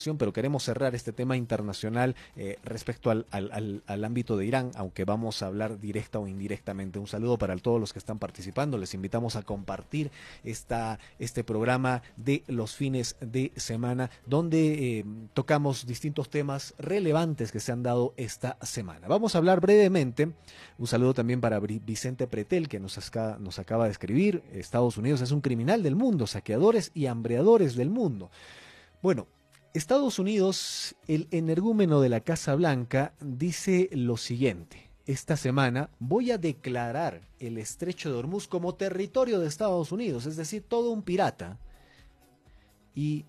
pero queremos cerrar este tema internacional respecto al ámbito de Irán, aunque vamos a hablar directa o indirectamente. Un saludo para todos los que están participando. Les invitamos a compartir este programa de los fines de semana, donde tocamos distintos temas relevantes que se han dado esta semana. Vamos a hablar brevemente. Un saludo también para Vicente Pretel, que nos acaba de escribir. Estados Unidos es un criminal del mundo, saqueadores y hambreadores del mundo. Bueno, Estados Unidos, el energúmeno de la Casa Blanca, dice lo siguiente: esta semana voy a declarar el Estrecho de Hormuz como territorio de Estados Unidos, es decir, todo un pirata. Y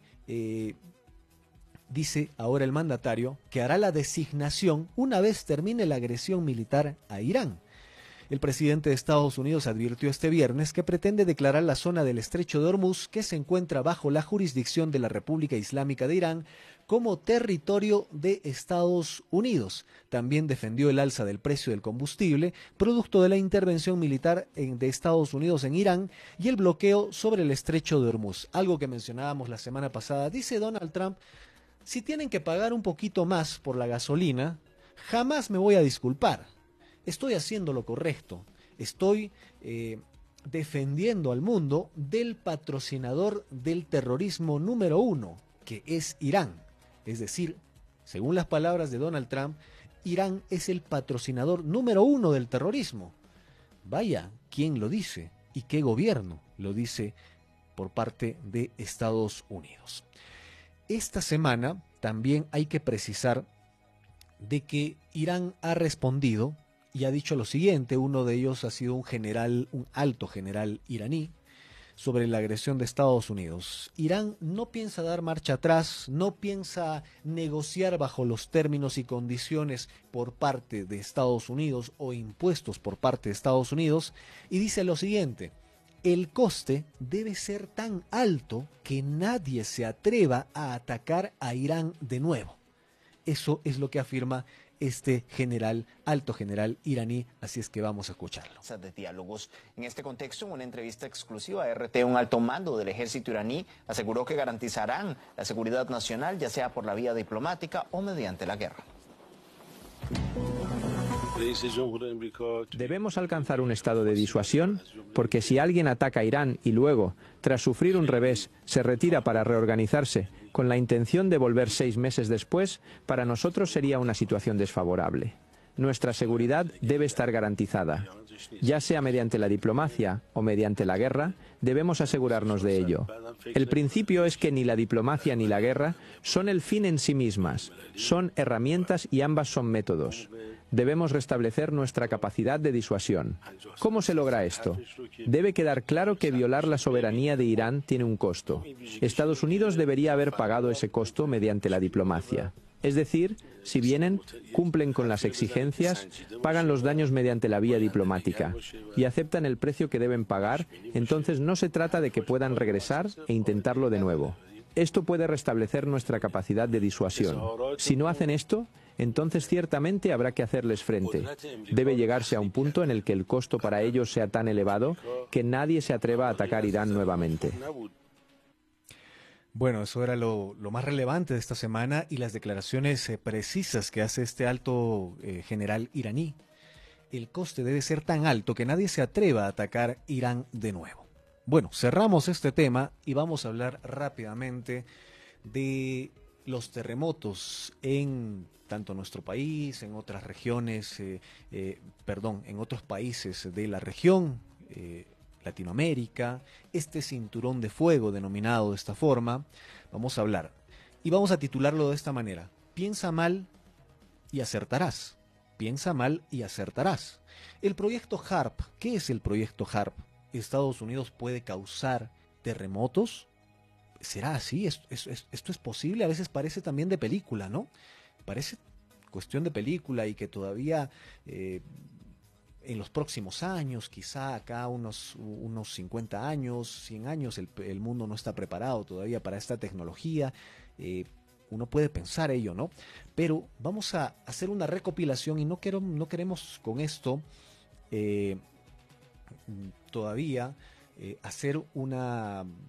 dice ahora el mandatario que hará la designación una vez termine la agresión militar a Irán. El presidente de Estados Unidos advirtió este viernes que pretende declarar la zona del Estrecho de Hormuz, que se encuentra bajo la jurisdicción de la República Islámica de Irán, como territorio de Estados Unidos. También defendió el alza del precio del combustible, producto de la intervención militar de Estados Unidos en Irán y el bloqueo sobre el Estrecho de Hormuz. Algo que mencionábamos la semana pasada. Dice Donald Trump: si tienen que pagar un poquito más por la gasolina, jamás me voy a disculpar. Estoy haciendo lo correcto, estoy defendiendo al mundo del patrocinador del terrorismo número 1, que es Irán. Es decir, según las palabras de Donald Trump, Irán es el patrocinador número 1 del terrorismo. Vaya, ¿quién lo dice? ¿Y qué gobierno lo dice por parte de Estados Unidos? Esta semana también hay que precisar de que Irán ha respondido y ha dicho lo siguiente. Uno de ellos ha sido un alto general iraní, sobre la agresión de Estados Unidos. Irán no piensa dar marcha atrás, no piensa negociar bajo los términos y condiciones por parte de Estados Unidos o impuestos por parte de Estados Unidos, y dice lo siguiente: el coste debe ser tan alto que nadie se atreva a atacar a Irán de nuevo. Eso es lo que afirma este alto general iraní, así es que vamos a escucharlo. De diálogos. En este contexto, en una entrevista exclusiva a RT, un alto mando del ejército iraní aseguró que garantizarán la seguridad nacional, ya sea por la vía diplomática o mediante la guerra. Debemos alcanzar un estado de disuasión, porque si alguien ataca a Irán y luego, tras sufrir un revés, se retira para reorganizarse, con la intención de volver 6 meses después, para nosotros sería una situación desfavorable. Nuestra seguridad debe estar garantizada. Ya sea mediante la diplomacia o mediante la guerra, debemos asegurarnos de ello. El principio es que ni la diplomacia ni la guerra son el fin en sí mismas, son herramientas y ambas son métodos. Debemos restablecer nuestra capacidad de disuasión. ¿Cómo se logra esto? Debe quedar claro que violar la soberanía de Irán tiene un costo. Estados Unidos debería haber pagado ese costo mediante la diplomacia. Es decir, si vienen, cumplen con las exigencias, pagan los daños mediante la vía diplomática y aceptan el precio que deben pagar, entonces no se trata de que puedan regresar e intentarlo de nuevo. Esto puede restablecer nuestra capacidad de disuasión. Si no hacen esto, entonces ciertamente habrá que hacerles frente. Debe llegarse a un punto en el que el costo para ellos sea tan elevado que nadie se atreva a atacar Irán nuevamente. Bueno, eso era lo más relevante de esta semana y las declaraciones precisas que hace este alto general iraní. El coste debe ser tan alto que nadie se atreva a atacar Irán de nuevo. Bueno, cerramos este tema y vamos a hablar rápidamente de los terremotos en tanto nuestro país, en otras regiones, en otros países de la región, Latinoamérica, este cinturón de fuego denominado de esta forma. Vamos a hablar y vamos a titularlo de esta manera: piensa mal y acertarás. Piensa mal y acertarás. El proyecto HARP. ¿Qué es el proyecto HARP? ¿Estados Unidos puede causar terremotos? ¿Será así? ¿Esto es posible? A veces parece también de película, ¿no? Parece cuestión de película y que todavía en los próximos años, quizá acá unos 50 años, 100 años, el mundo no está preparado todavía para esta tecnología. Uno puede pensar ello, ¿no? Pero vamos a hacer una recopilación y no queremos con esto todavía hacer una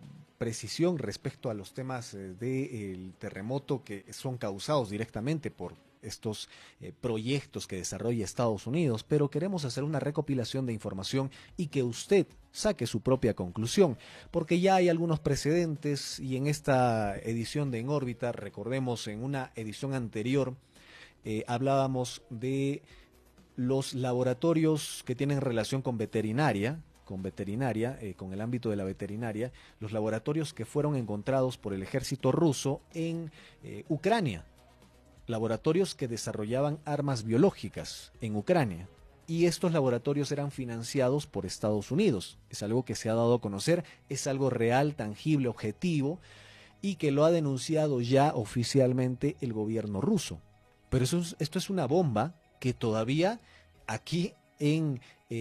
precisión respecto a los temas del terremoto que son causados directamente por estos proyectos que desarrolla Estados Unidos, pero queremos hacer una recopilación de información y que usted saque su propia conclusión, porque ya hay algunos precedentes y en esta edición de En órbita, recordemos en una edición anterior, hablábamos de los laboratorios que tienen relación con veterinaria, con el ámbito de la veterinaria, los laboratorios que fueron encontrados por el ejército ruso en Ucrania, laboratorios que desarrollaban armas biológicas en Ucrania. Y estos laboratorios eran financiados por Estados Unidos. Es algo que se ha dado a conocer, es algo real, tangible, objetivo, y que lo ha denunciado ya oficialmente el gobierno ruso. Pero esto es una bomba que todavía aquí en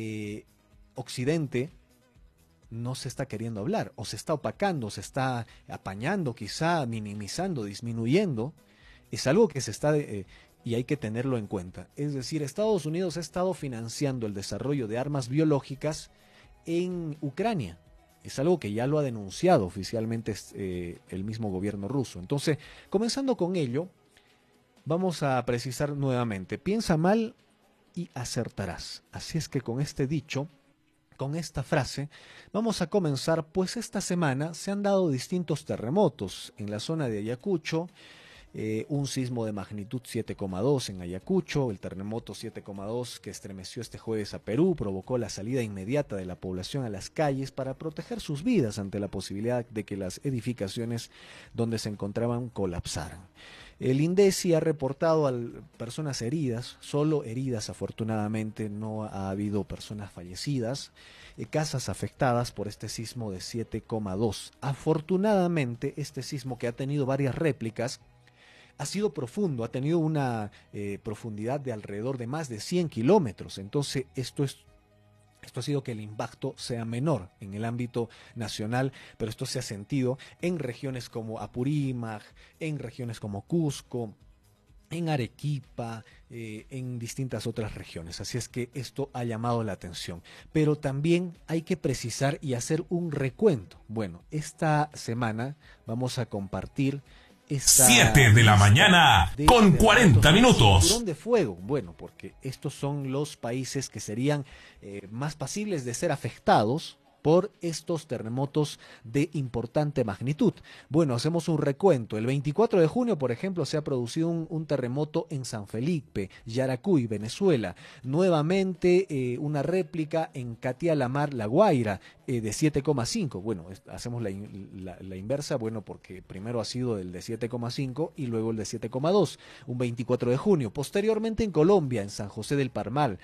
Occidente no se está queriendo hablar, o se está opacando, se está apañando, quizá minimizando, disminuyendo. Es algo que se está y hay que tenerlo en cuenta. Es decir, Estados Unidos ha estado financiando el desarrollo de armas biológicas en Ucrania. Es algo que ya lo ha denunciado oficialmente el mismo gobierno ruso. Entonces, comenzando con ello, vamos a precisar nuevamente: piensa mal y acertarás. Así es que con este dicho, con esta frase, vamos a comenzar, pues esta semana se han dado distintos terremotos en la zona de Ayacucho. Un sismo de magnitud 7,2 en Ayacucho, el terremoto 7,2 que estremeció este jueves a Perú, provocó la salida inmediata de la población a las calles para proteger sus vidas ante la posibilidad de que las edificaciones donde se encontraban colapsaran. El INDECI ha reportado a personas heridas, solo heridas afortunadamente, no ha habido personas fallecidas, casas afectadas por este sismo de 7,2. Afortunadamente, este sismo, que ha tenido varias réplicas, ha sido profundo, ha tenido una profundidad de alrededor de más de 100 kilómetros. Entonces, esto ha sido que el impacto sea menor en el ámbito nacional, pero esto se ha sentido en regiones como Apurímac, en regiones como Cusco, en Arequipa, en distintas otras regiones. Así es que esto ha llamado la atención. Pero también hay que precisar y hacer un recuento. Bueno, esta semana vamos a compartir 7 de la mañana con 40 minutos. Cinturón de fuego. Bueno, porque estos son los países que serían más pasibles de ser afectados por estos terremotos de importante magnitud. Bueno, hacemos un recuento. El 24 de junio, por ejemplo, se ha producido un terremoto en San Felipe, Yaracuy, Venezuela. Nuevamente una réplica en Catia la Mar, La Guaira, de 7,5. Bueno, hacemos la inversa, bueno, porque primero ha sido el de 7,5 y luego el de 7,2, un 24 de junio. Posteriormente en Colombia, en San José del Parmal,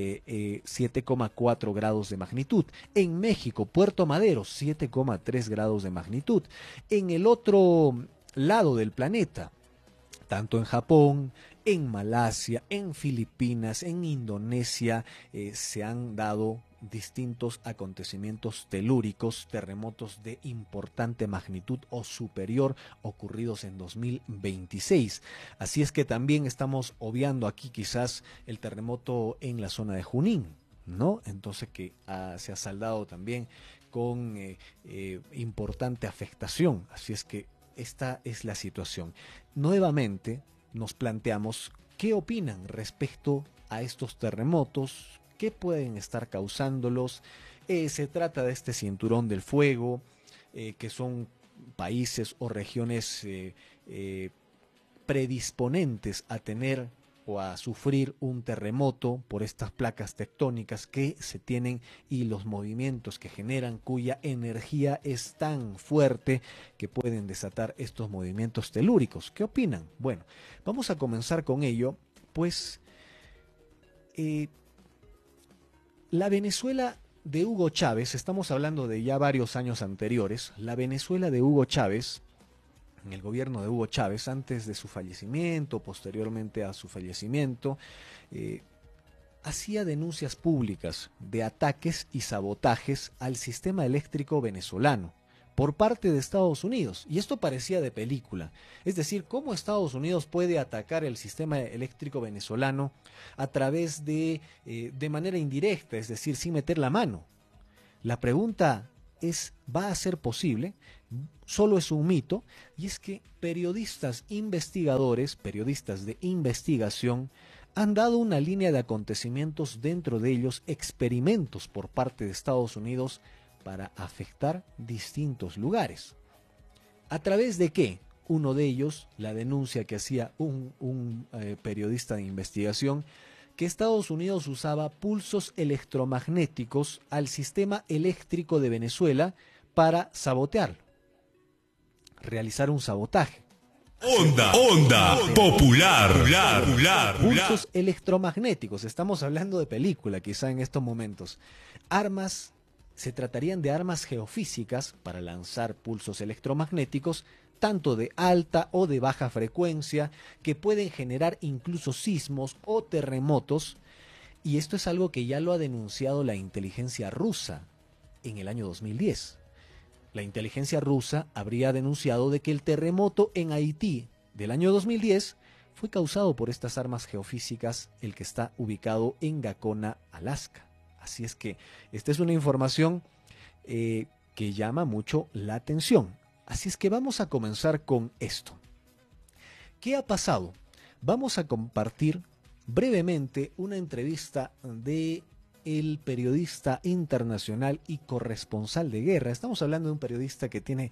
7,4 grados de magnitud. En México, Puerto Madero, 7,3 grados de magnitud. En el otro lado del planeta, tanto en Japón, en Malasia, en Filipinas, en Indonesia, se han dado distintos acontecimientos telúricos, terremotos de importante magnitud o superior ocurridos en 2026. Así es que también estamos obviando aquí quizás el terremoto en la zona de Junín, ¿no? Entonces que se ha saldado también con importante afectación. Así es que esta es la situación. Nuevamente nos planteamos qué opinan respecto a estos terremotos, qué pueden estar causándolos. Se trata de este cinturón del fuego, que son países o regiones predisponentes a tener o a sufrir un terremoto por estas placas tectónicas que se tienen y los movimientos que generan, cuya energía es tan fuerte que pueden desatar estos movimientos telúricos. ¿Qué opinan? Bueno, vamos a comenzar con ello, pues la Venezuela de Hugo Chávez, estamos hablando de ya varios años anteriores, la Venezuela de Hugo Chávez, en el gobierno de Hugo Chávez, antes de su fallecimiento, posteriormente a su fallecimiento, hacía denuncias públicas de ataques y sabotajes al sistema eléctrico venezolano por parte de Estados Unidos. Y esto parecía de película. Es decir, ¿cómo Estados Unidos puede atacar el sistema eléctrico venezolano a través de manera indirecta, es decir, sin meter la mano? La pregunta va a ser posible, solo es un mito, y es que periodistas investigadores, periodistas de investigación, han dado una línea de acontecimientos, dentro de ellos experimentos por parte de Estados Unidos para afectar distintos lugares. ¿A través de qué? Uno de ellos, la denuncia que hacía un periodista de investigación, que Estados Unidos usaba pulsos electromagnéticos al sistema eléctrico de Venezuela para sabotearlo, realizar un sabotaje. Onda popular. Pulsos electromagnéticos, estamos hablando de película quizá en estos momentos. Se tratarían de armas geofísicas para lanzar pulsos electromagnéticos, tanto de alta o de baja frecuencia, que pueden generar incluso sismos o terremotos, y esto es algo que ya lo ha denunciado la inteligencia rusa en el año 2010. La inteligencia rusa habría denunciado de que el terremoto en Haití del año 2010 fue causado por estas armas geofísicas, el que está ubicado en Gacona, Alaska. Así es que esta es una información que llama mucho la atención. Así es que vamos a comenzar con esto. ¿Qué ha pasado? Vamos a compartir brevemente una entrevista de el periodista internacional y corresponsal de guerra. Estamos hablando de un periodista que tiene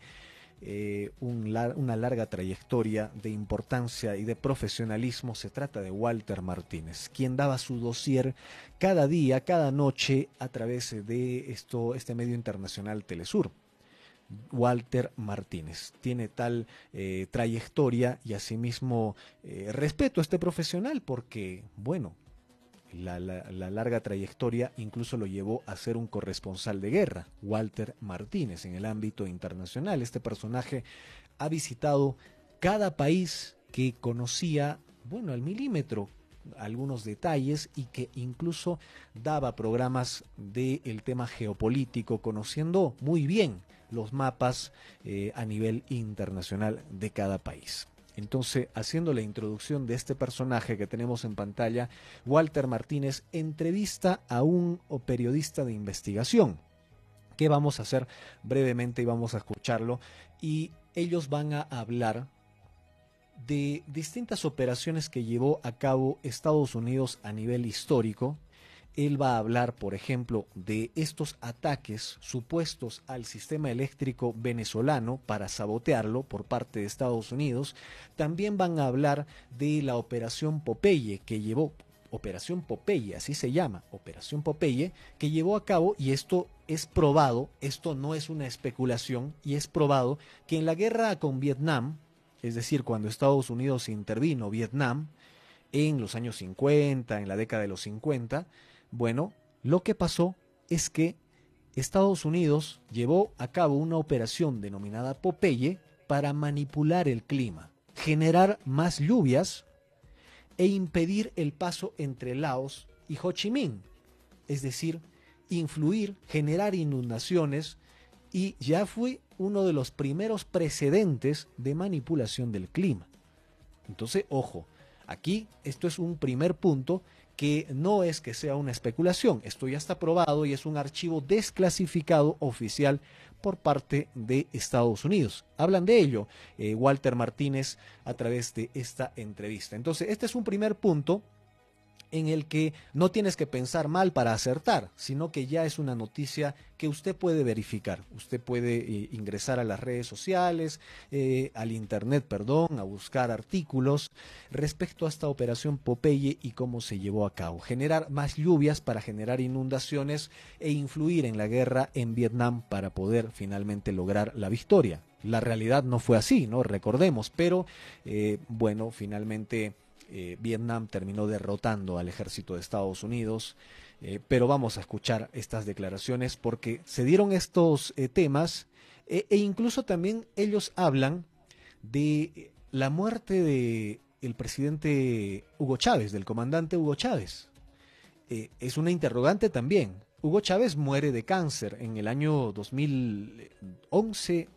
una larga trayectoria de importancia y de profesionalismo. Se trata de Walter Martínez, quien daba su dossier cada día, cada noche, a través de este medio internacional Telesur. Walter Martínez tiene tal trayectoria y asimismo respeto a este profesional porque, bueno, la larga trayectoria incluso lo llevó a ser un corresponsal de guerra. Walter Martínez, en el ámbito internacional, este personaje ha visitado cada país que conocía, bueno, al milímetro algunos detalles, y que incluso daba programas del tema geopolítico, conociendo muy bien los mapas a nivel internacional de cada país. Entonces, haciendo la introducción de este personaje que tenemos en pantalla, Walter Martínez entrevista a un periodista de investigación, que vamos a hacer brevemente y vamos a escucharlo, y ellos van a hablar de distintas operaciones que llevó a cabo Estados Unidos a nivel histórico. Él va a hablar, por ejemplo, de estos ataques supuestos al sistema eléctrico venezolano para sabotearlo por parte de Estados Unidos. También van a hablar de la Operación Popeye que llevó, Operación Popeye, así se llama, Operación Popeye, que llevó a cabo, y esto es probado, esto no es una especulación, y es probado que en la guerra con Vietnam, es decir, cuando Estados Unidos intervino Vietnam en los años 50, en la década de los 50, bueno, lo que pasó es que Estados Unidos llevó a cabo una operación denominada Popeye para manipular el clima, generar más lluvias e impedir el paso entre Laos y Ho Chi Minh, es decir, influir, generar inundaciones, y ya fue uno de los primeros precedentes de manipulación del clima. Entonces, ojo, aquí esto es un primer punto, que no es que sea una especulación, esto ya está probado y es un archivo desclasificado oficial por parte de Estados Unidos. Hablan de ello Walter Martínez a través de esta entrevista. Entonces, este es un primer punto en el que no tienes que pensar mal para acertar, sino que ya es una noticia que usted puede verificar. Usted puede ingresar a las redes sociales, al internet, a buscar artículos respecto a esta operación Popeye y cómo se llevó a cabo. Generar más lluvias para generar inundaciones e influir en la guerra en Vietnam para poder finalmente lograr la victoria. La realidad no fue así, ¿no? Recordemos, pero bueno, finalmente Vietnam terminó derrotando al ejército de Estados Unidos, pero vamos a escuchar estas declaraciones porque se dieron estos temas e incluso también ellos hablan de la muerte de el presidente Hugo Chávez, del comandante Hugo Chávez. Es una interrogante también. Hugo Chávez muere de cáncer en el año 2013,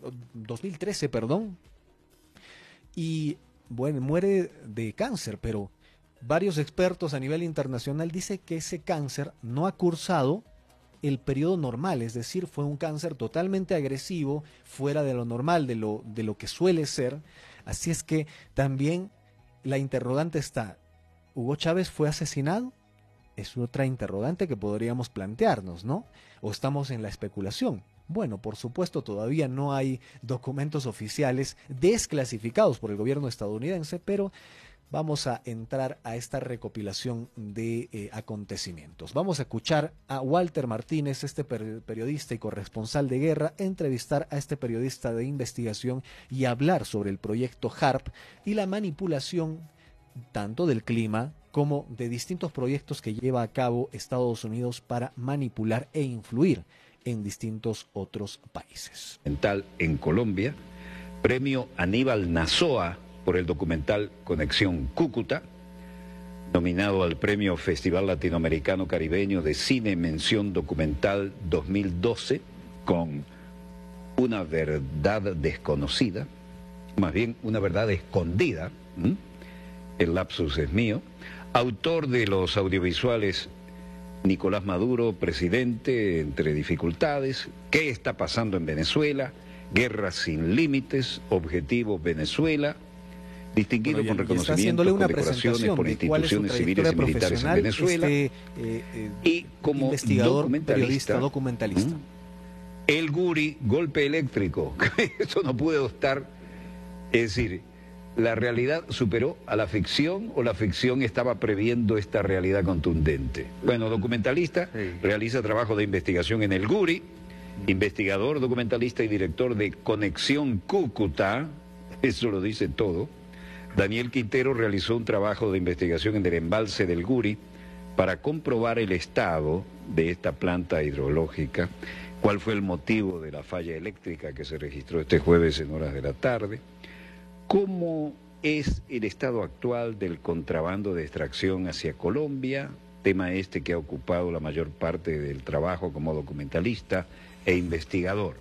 y bueno, muere de cáncer, pero varios expertos a nivel internacional dicen que ese cáncer no ha cursado el periodo normal, es decir, fue un cáncer totalmente agresivo, fuera de lo normal, de lo que suele ser. Así es que también la interrogante está, ¿Hugo Chávez fue asesinado? Es otra interrogante que podríamos plantearnos, ¿no? ¿O estamos en la especulación? Bueno, por supuesto, todavía no hay documentos oficiales desclasificados por el gobierno estadounidense, pero vamos a entrar a esta recopilación de acontecimientos. Vamos a escuchar a Walter Martínez, este periodista y corresponsal de guerra, entrevistar a este periodista de investigación y hablar sobre el proyecto HAARP y la manipulación tanto del clima como de distintos proyectos que lleva a cabo Estados Unidos para manipular e influir en distintos otros países. En Colombia, premio Aníbal Nazoa por el documental Conexión Cúcuta, nominado al premio Festival Latinoamericano Caribeño de Cine Mención Documental 2012 con Una verdad desconocida, más bien una verdad escondida, el lapsus es mío, autor de los audiovisuales Nicolás Maduro, presidente, entre dificultades, ¿qué está pasando en Venezuela? Guerra sin límites, Objetivo Venezuela, distinguido con reconocimientos, condecoraciones por instituciones civiles y militares en Venezuela, y como investigador, periodista, documentalista. El Guri, golpe eléctrico, eso no puede estar, es decir, ¿la realidad superó a la ficción o la ficción estaba previendo esta realidad contundente? Bueno, documentalista, realiza trabajo de investigación en el Guri, investigador, documentalista y director de Conexión Cúcuta, eso lo dice todo. Daniel Quintero realizó un trabajo de investigación en el embalse del Guri para comprobar el estado de esta planta hidrológica, cuál fue el motivo de la falla eléctrica que se registró este jueves en horas de la tarde, cómo es el estado actual del contrabando de extracción hacia Colombia, tema este que ha ocupado la mayor parte del trabajo como documentalista e investigador.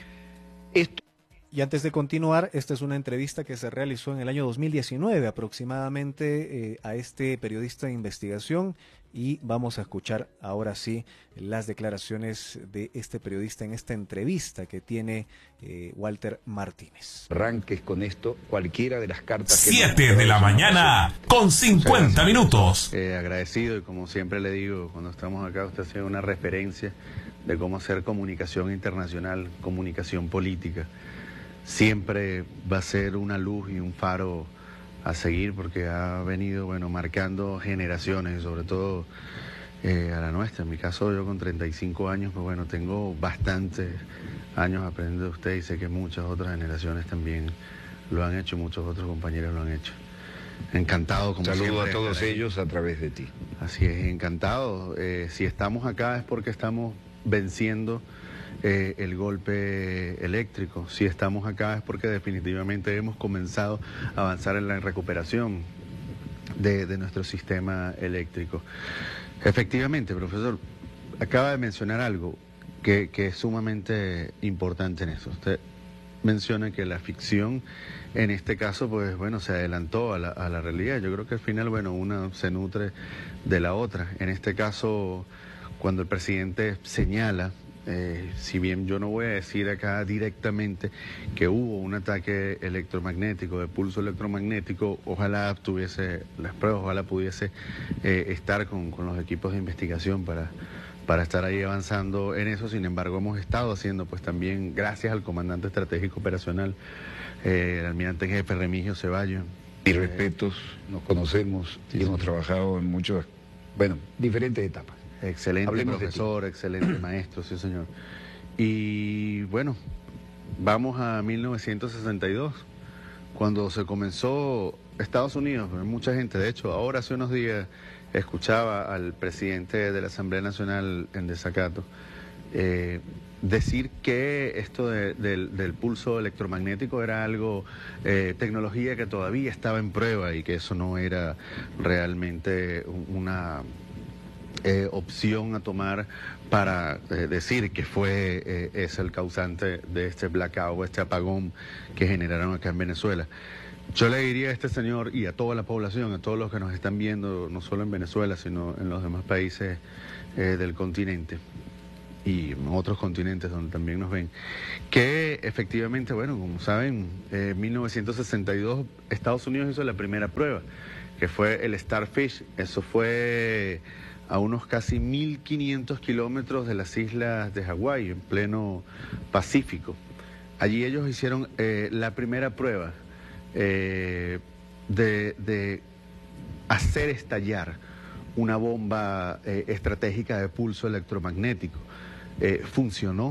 Y antes de continuar, esta es una entrevista que se realizó en el año 2019 aproximadamente a este periodista de investigación, y vamos a escuchar ahora sí las declaraciones de este periodista en esta entrevista que tiene Walter Martínez. Arranques con esto, cualquiera de las cartas... 7 de la mañana con 50 minutos. Agradecido, y como siempre le digo, cuando estamos acá, usted ha sido una referencia de cómo hacer comunicación internacional, comunicación política. Siempre va a ser una luz y un faro a seguir, porque ha venido, bueno, marcando generaciones, y sobre todo a la nuestra. En mi caso, yo con 35 años, pues bueno, tengo bastantes años aprendiendo de usted, y sé que muchas otras generaciones también lo han hecho, muchos otros compañeros lo han hecho. Encantado, como siempre. Saludo a todos ellos a través de ti. Así es, encantado. Si estamos acá es porque estamos venciendo el golpe eléctrico. Si estamos acá es porque definitivamente hemos comenzado a avanzar en la recuperación de nuestro sistema eléctrico. Efectivamente, profesor, acaba de mencionar algo que es sumamente importante en eso. Usted menciona que la ficción, en este caso, pues bueno, se adelantó a la realidad. Yo creo que al final, bueno, una se nutre de la otra. En este caso, cuando el presidente señala, si bien yo no voy a decir acá directamente que hubo un ataque electromagnético, de pulso electromagnético, ojalá tuviese las pruebas, ojalá pudiese estar con los equipos de investigación para estar ahí avanzando en eso. Sin embargo, hemos estado haciendo, pues también gracias al comandante estratégico operacional, el almirante en jefe Remigio Ceballos. Y respetos, nos conocemos y hemos trabajado en muchas, bueno, diferentes etapas. Excelente profesor, excelente maestro, sí señor. Y bueno, vamos a 1962, cuando se comenzó Estados Unidos. Mucha gente, de hecho, ahora hace unos días escuchaba al presidente de la Asamblea Nacional en desacato decir que esto del pulso electromagnético era algo, tecnología que todavía estaba en prueba, y que eso no era realmente una opción a tomar para decir que fue es el causante de este blackout, este apagón que generaron acá en Venezuela. Yo le diría a este señor y a toda la población, a todos los que nos están viendo, no solo en Venezuela, sino en los demás países del continente, y en otros continentes donde también nos ven, que efectivamente, bueno, como saben, en 1962 Estados Unidos hizo la primera prueba, que fue el Starfish. Eso fue a unos casi 1.500 kilómetros de las islas de Hawái, en pleno Pacífico. Allí ellos hicieron la primera prueba de hacer estallar una bomba estratégica de pulso electromagnético. Funcionó,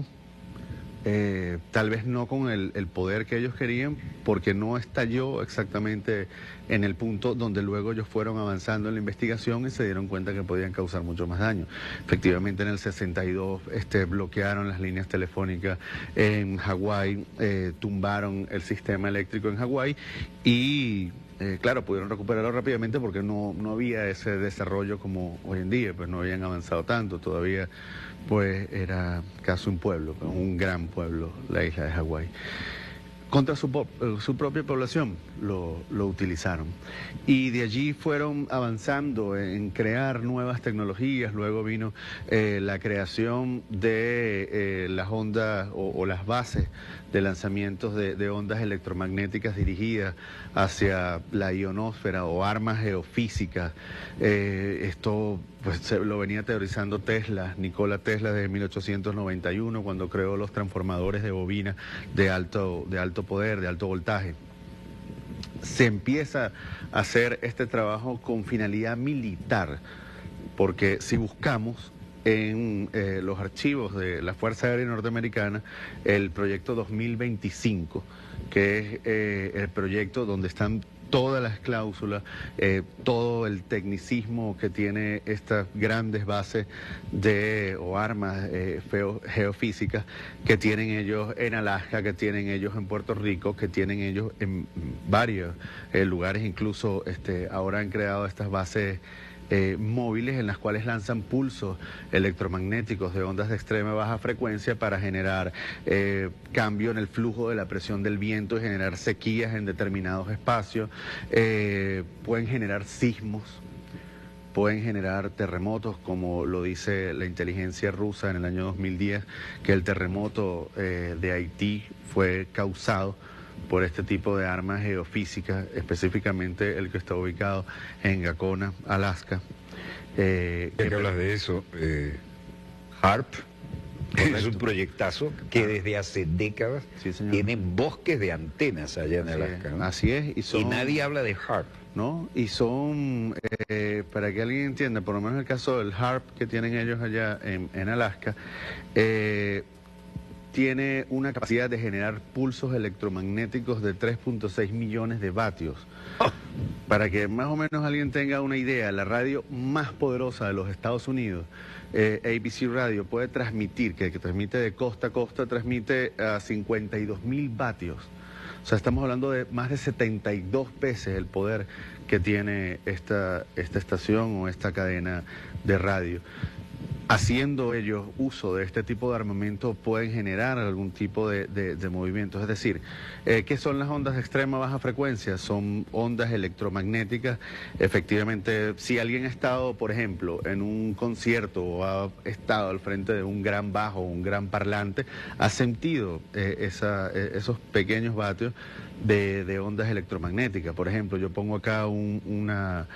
tal vez no con el poder que ellos querían, porque no estalló exactamente en el punto donde luego ellos fueron avanzando en la investigación y se dieron cuenta que podían causar mucho más daño. Efectivamente, en el 62 bloquearon las líneas telefónicas en Hawái, tumbaron el sistema eléctrico en Hawái y claro, pudieron recuperarlo rápidamente porque no había ese desarrollo como hoy en día, pues no habían avanzado tanto, todavía pues era casi un pueblo, un gran pueblo, la isla de Hawái. Contra su propia población lo utilizaron. Y de allí fueron avanzando en crear nuevas tecnologías. Luego vino la creación de las ondas o las bases de lanzamientos de ondas electromagnéticas dirigidas hacia la ionosfera o armas geofísicas. Esto pues lo venía teorizando Nikola Tesla, desde 1891, cuando creó los transformadores de bobina de alto poder, de alto voltaje. Se empieza a hacer este trabajo con finalidad militar, porque si buscamos en los archivos de la Fuerza Aérea Norteamericana el proyecto 2025, que es el proyecto donde están todas las cláusulas, todo el tecnicismo que tiene estas grandes bases o armas geofísicas que tienen ellos en Alaska, que tienen ellos en Puerto Rico, que tienen ellos en varios lugares. Incluso ahora han creado estas bases móviles en las cuales lanzan pulsos electromagnéticos de ondas de extrema baja frecuencia para generar cambio en el flujo de la presión del viento y generar sequías en determinados espacios. Pueden generar sismos, pueden generar terremotos, como lo dice la inteligencia rusa en el año 2010, que el terremoto de Haití fue causado por este tipo de armas geofísicas, específicamente el que está ubicado en Gacona, Alaska. ¿Qué hablas de eso? HARP es un proyectazo que desde hace décadas tiene bosques de antenas allá en Alaska, ¿no? Así es. Y nadie habla de HARP, ¿no? Y son, para que alguien entienda, por lo menos el caso del HARP que tienen ellos allá en Alaska, tiene una capacidad de generar pulsos electromagnéticos de 3.6 millones de vatios. Para que más o menos alguien tenga una idea, la radio más poderosa de los Estados Unidos, ABC Radio, puede transmitir, que transmite de costa a costa, transmite a 52.000 vatios. O sea, estamos hablando de más de 72 veces el poder que tiene esta estación o esta cadena de radio. Haciendo ellos uso de este tipo de armamento pueden generar algún tipo de movimiento. Es decir, ¿qué son las ondas de extrema baja frecuencia? Son ondas electromagnéticas. Efectivamente, si alguien ha estado, por ejemplo, en un concierto o ha estado al frente de un gran bajo, un gran parlante, ha sentido esos pequeños vatios de ondas electromagnéticas. Por ejemplo, yo pongo acá un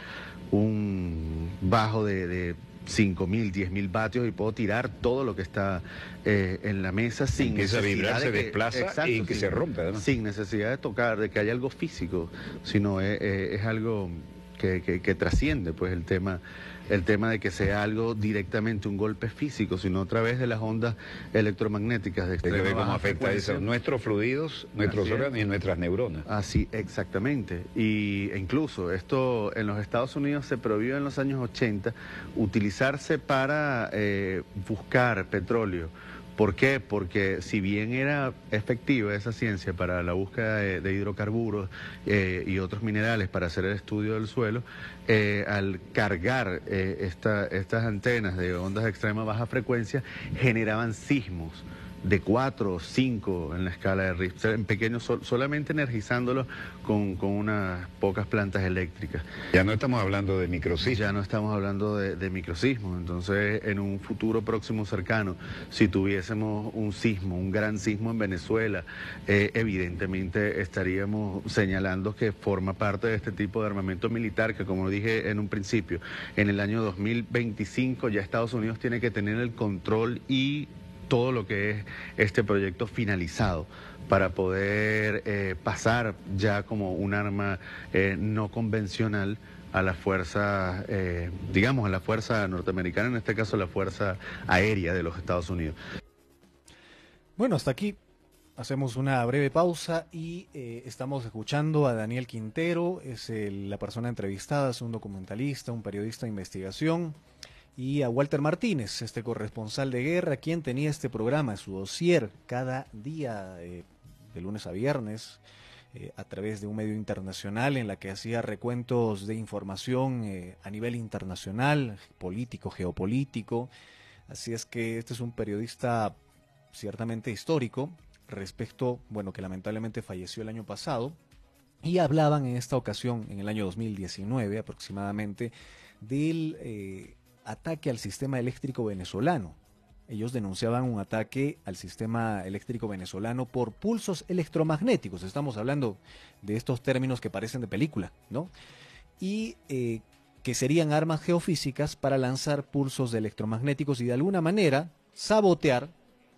bajo de 5.000, 10.000 vatios y puedo tirar todo lo que está en la mesa sin necesidad a vibrar, se desplaza y que se rompe, además. Sin necesidad de tocar, de que haya algo físico, sino es algo que trasciende pues el tema de que sea algo directamente un golpe físico, sino a través de las ondas electromagnéticas de extrema baja cómo afecta frecuencia. eso nuestros fluidos, nuestros órganos y nuestras neuronas. Así, exactamente. E incluso esto en los Estados Unidos se prohibió en los años 80 utilizarse para buscar petróleo. ¿Por qué? Porque si bien era efectiva esa ciencia para la búsqueda de hidrocarburos y otros minerales para hacer el estudio del suelo, al cargar estas antenas de ondas de extrema baja frecuencia generaban sismos de 4 o 5 en la escala de Richter, en pequeños, solamente energizándolo con unas pocas plantas eléctricas. Ya no estamos hablando de microsismos. Ya no estamos hablando de microsismos. Entonces, en un futuro próximo cercano, si tuviésemos un sismo, un gran sismo en Venezuela, evidentemente estaríamos señalando que forma parte de este tipo de armamento militar que, como dije en un principio, en el año 2025 ya Estados Unidos tiene que tener el control y todo lo que es este proyecto finalizado para poder pasar ya como un arma no convencional a la fuerza, digamos, a la fuerza norteamericana, en este caso la fuerza aérea de los Estados Unidos. Bueno, hasta aquí hacemos una breve pausa y estamos escuchando a Daniel Quintero, es la persona entrevistada, es un documentalista, un periodista de investigación, y a Walter Martínez, este corresponsal de guerra, quien tenía este programa, su dossier, cada día de lunes a viernes, a través de un medio internacional en la que hacía recuentos de información a nivel internacional, político, geopolítico. Así es que este es un periodista ciertamente histórico respecto, bueno, que lamentablemente falleció el año pasado, y hablaban en esta ocasión, en el año 2019 aproximadamente, del ataque al sistema eléctrico venezolano. Ellos denunciaban un ataque al sistema eléctrico venezolano por pulsos electromagnéticos. Estamos hablando de estos términos que parecen de película, ¿no? Y que serían armas geofísicas para lanzar pulsos electromagnéticos y de alguna manera sabotear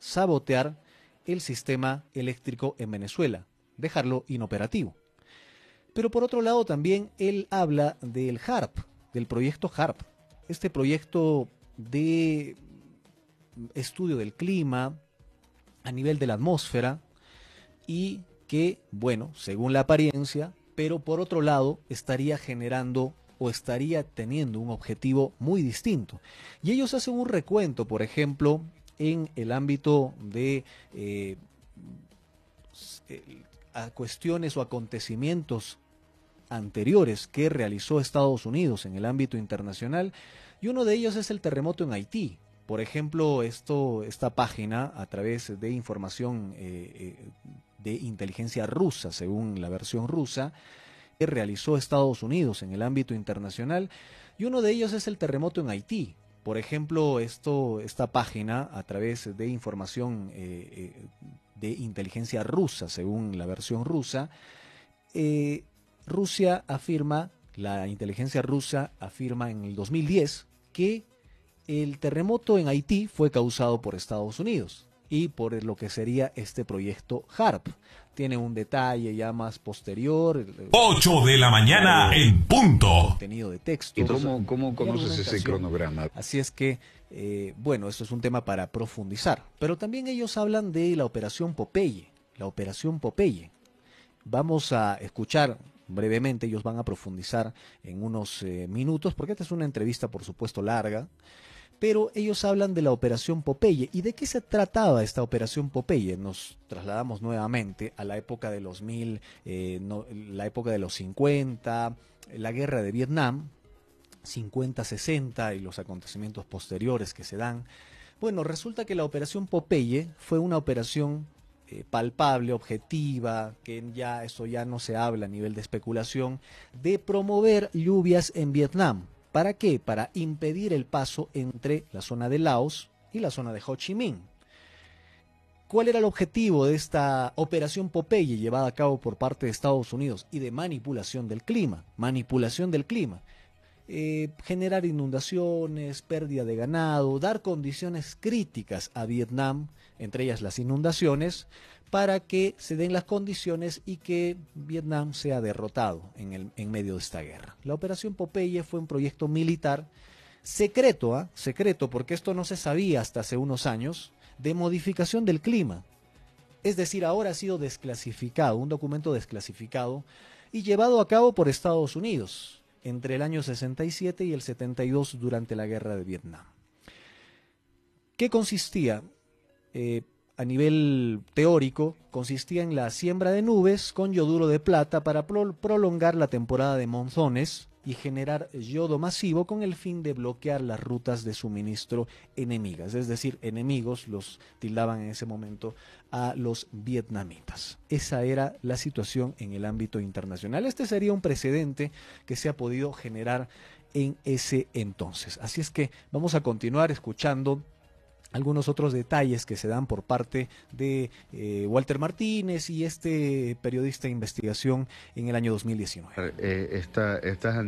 el sistema eléctrico en Venezuela, dejarlo inoperativo. Pero por otro lado también él habla del HARP, del proyecto HARP, este proyecto de estudio del clima a nivel de la atmósfera y que, bueno, según la apariencia, pero por otro lado estaría generando o estaría teniendo un objetivo muy distinto. Y ellos hacen un recuento, por ejemplo, en el ámbito de a cuestiones o acontecimientos anteriores que realizó Estados Unidos en el ámbito internacional, y uno de ellos es el terremoto en Haití. Por ejemplo, esta página, a través de información de inteligencia rusa, según la versión rusa, que realizó Estados Unidos en el ámbito internacional, y uno de ellos es el terremoto en Haití. Por ejemplo, esta página, a través de información de inteligencia rusa, según la versión rusa, Rusia afirma, la inteligencia rusa afirma en el 2010 que el terremoto en Haití fue causado por Estados Unidos y por lo que sería este proyecto HARP. Tiene un detalle ya más posterior. 8 de la mañana en punto. Contenido de texto. ¿Y cómo conoces ese cronograma? Así es que, bueno, esto es un tema para profundizar. Pero también ellos hablan de la Operación Popeye. La Operación Popeye. Vamos a escuchar brevemente, ellos van a profundizar en unos minutos, porque esta es una entrevista, por supuesto, larga, pero ellos hablan de la Operación Popeye. ¿Y de qué se trataba esta Operación Popeye? Nos trasladamos nuevamente a la época de los la época de los 50, la guerra de Vietnam, 50-60 y los acontecimientos posteriores que se dan. Bueno, resulta que la Operación Popeye fue una operación palpable, objetiva, que ya eso ya no se habla a nivel de especulación, de promover lluvias en Vietnam. ¿Para qué? Para impedir el paso entre la zona de Laos y la zona de Ho Chi Minh. ¿Cuál era el objetivo de esta operación Popeye llevada a cabo por parte de Estados Unidos y de manipulación del clima? Manipulación del clima. Generar inundaciones, pérdida de ganado, dar condiciones críticas a Vietnam, entre ellas las inundaciones, para que se den las condiciones y que Vietnam sea derrotado en medio de esta guerra. La Operación Popeye fue un proyecto militar secreto, secreto, porque esto no se sabía hasta hace unos años, de modificación del clima. Es decir, ahora ha sido desclasificado, un documento desclasificado y llevado a cabo por Estados Unidos entre el año 67 y el 72 durante la guerra de Vietnam. ¿Qué consistía? a nivel teórico, consistía en la siembra de nubes con yoduro de plata para prolongar la temporada de monzones y generar yodo masivo con el fin de bloquear las rutas de suministro enemigas, es decir, enemigos los tildaban en ese momento a los vietnamitas. Esa era la situación en el ámbito internacional. Este sería un precedente que se ha podido generar en ese entonces. Así es que vamos a continuar escuchando algunos otros detalles que se dan por parte de Walter Martínez y este periodista de investigación en el año 2019. Estas